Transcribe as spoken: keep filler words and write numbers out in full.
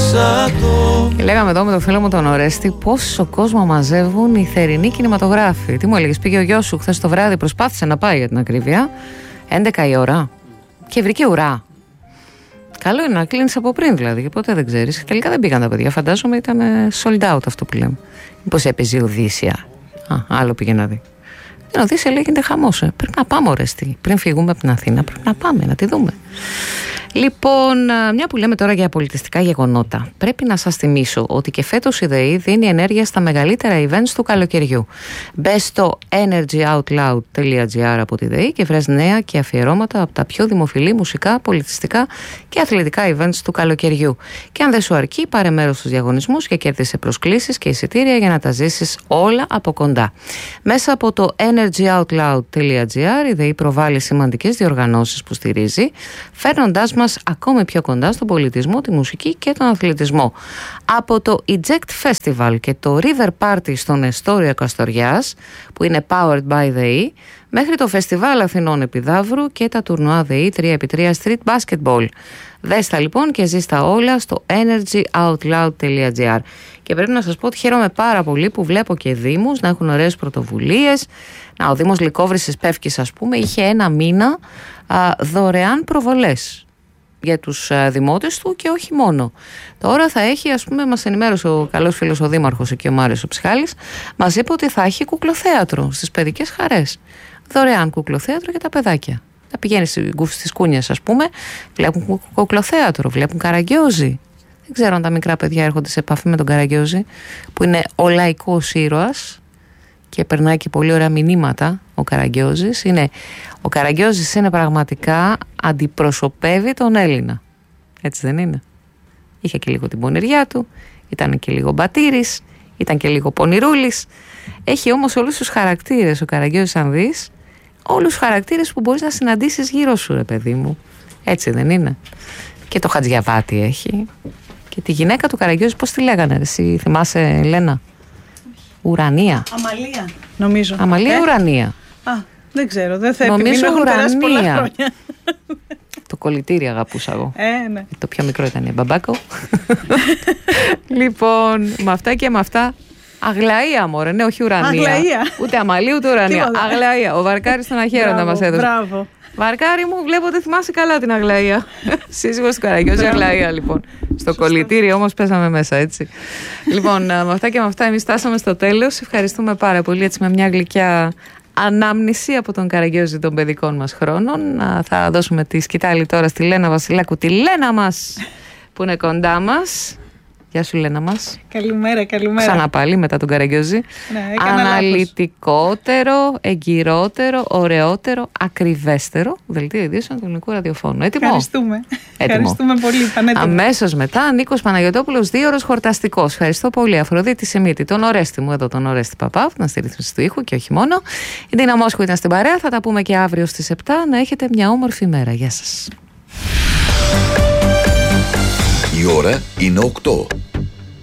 Και λέγαμε εδώ με τον φίλο μου τον Ορέστη πόσο κόσμο μαζεύουν οι θερινοί κινηματογράφοι. Τι μου έλεγες, πήγε ο γιος σου χθες το βράδυ, προσπάθησε να πάει για την ακρίβεια, έντεκα η ώρα και βρήκε ουρά. Καλό είναι να κλείνεις από πριν δηλαδή, και ποτέ δεν ξέρεις. Τελικά δεν πήγαν τα παιδιά, φαντάζομαι ήταν sold out αυτό που λέμε. Μήπως έπαιζε η Οδύσσια. Α, άλλο πήγε να δει. Η Οδύσσια λέει γίνεται χαμός. Ε. Πρέπει να πάμε, Ορέστη. Πριν φύγουμε από την Αθήνα, πρέπει να πάμε να τη δούμε. Λοιπόν, μια που λέμε τώρα για πολιτιστικά γεγονότα, πρέπει να σας θυμίσω ότι και φέτος η ΔΕΗ δίνει ενέργεια στα μεγαλύτερα events του καλοκαιριού. Μπες στο energy out loud dot g r από τη ΔΕΗ και βρες νέα και αφιερώματα από τα πιο δημοφιλή μουσικά, πολιτιστικά και αθλητικά events του καλοκαιριού. Και αν δεν σου αρκεί, πάρε μέρος στους διαγωνισμούς και κέρδισε προσκλήσεις και εισιτήρια για να τα ζήσεις όλα από κοντά. Μέσα από το energy out loud dot g r η ΔΕΗ προβάλλει σημαντικές διοργανώσεις που στηρίζει, φέρνοντάς μας ακόμη πιο κοντά στον πολιτισμό, τη μουσική και τον αθλητισμό. Από το Eject Festival και το River Party στον Εστόριο Καστοριάς, που είναι powered by ΔΕΗ, μέχρι το Φεστιβάλ Αθηνών Επιδαύρου και τα τουρνουά ΔΕΗ τρία επί τρία Street Basketball. Δες τα λοιπόν και ζεις τα όλα στο energy out loud dot g r. Και πρέπει να σας πω ότι χαίρομαι πάρα πολύ που βλέπω και δήμους να έχουν ωραίες πρωτοβουλίες. Να, ο Δήμος Λυκόβρησης Πεύκης, ας πούμε, είχε ένα μήνα α, δωρεάν προβολές για τους α, δημότες του και όχι μόνο. Τώρα θα έχει, ας πούμε, μας ενημέρωσε ο καλός φίλος ο Δήμαρχος εκεί, ο Μάριος ο Ψυχάλης, μας είπε ότι θα έχει κουκλοθέατρο στις παιδικές χαρές. Δωρεάν κουκλοθέατρο για τα παιδάκια. Θα πηγαίνει στις Κούνιες, ας πούμε, βλέπουν κουκλοθέατρο, βλέπουν Καραγκιόζη. Δεν ξέρω αν τα μικρά παιδιά έρχονται σε επαφή με τον Καραγκιόζη, που είναι ο λαϊκός ήρωας και περνάει και πολύ ωραία μηνύματα. Ο Καραγκιόζης είναι, ο Καραγκιόζης είναι πραγματικά, αντιπροσωπεύει τον Έλληνα. Έτσι δεν είναι? Είχε και λίγο την πονηριά του, ήταν και λίγο μπατήρης, ήταν και λίγο πονηρούλης. Έχει όμως όλους τους χαρακτήρες ο Καραγκιόζης, αν δεις, όλους τους χαρακτήρες που μπορείς να συναντήσεις γύρω σου, ρε παιδί μου. Έτσι δεν είναι? Και το Χατζιαβάτη έχει. Και τη γυναίκα του Καραγκιόζη, πώς τη λέγανε, εσύ θυμάσαι, Λένα? Ουρανία. Αμαλία, νομίζω. Αμαλία ε? Ουρανία. Α, δεν ξέρω, δεν θα νομίζω επιμείνω, έχουν περάσει πολλά Ουρανία. χρόνια. Το κολλητήρι αγαπούσα εγώ. Ε, ναι. Το πιο μικρό ήταν η Μπαμπάκο. Λοιπόν, με αυτά και με αυτά. Αγλαία, μωρέ, ναι, όχι Ουρανία. Αγλαία. Ούτε Αμαλία, ούτε Ουρανία. Αγλαία. Ο Βαρκάρης τον Αχαίροντα μας έδωσε. Μπράβο. Βαρκάρη μου, βλέπω ότι θυμάσαι καλά την Αγλαία. Σύζυγος του Καραγκιόζη, Αγλαία, λοιπόν. Στο κολλητήρι όμως πέσαμε μέσα, έτσι. Λοιπόν, με αυτά και με αυτά εμείς φτάσαμε στο τέλος. Ευχαριστούμε πάρα πολύ, έτσι, με μια γλυκιά ανάμνηση από τον Καραγκιόζη των παιδικών μας χρόνων. Θα δώσουμε τη σκητάλη τώρα στη Λένα Βασιλάκου, τη Λένα μας που είναι κοντά μας. Γεια σου, Λένα μας. Καλημέρα, καλημέρα. Ξανά πάλι μετά τον Καραγκιόζη. Ναι, αναλυτικότερο, εγκυρότερο, ωραιότερο, ακριβέστερο δελτίο ειδήσεων του ελληνικού ραδιοφώνου. Έτοιμο? Ευχαριστούμε. Έτοιμο. Ευχαριστούμε πολύ. Πανέτοιμο. Αμέσως μετά, Νίκος Παναγιωτόπουλος, δύο ώρες χορταστικός. Ευχαριστώ πολύ. Αφροδίτη Σεμίτη, τον Ορέστη μου εδώ, τον Ορέστη Παπά, που ήταν στη ρύθμιση του ήχου και όχι μόνο. Η Ντίνα Μόσχου ήταν στην παρέα. Θα τα πούμε και αύριο στις επτά. Να έχετε μια όμορφη μέρα. Γεια σας. Η ώρα είναι οκτώ.